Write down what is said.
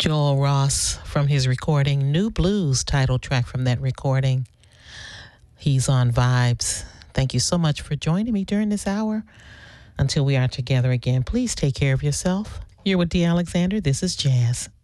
Joel Ross from his recording New Blues, title track from that recording. He's on Vibes. Thank you so much for joining me during this hour. Until we are together again, please take care of yourself. You're with D. Alexander. This is Jazz.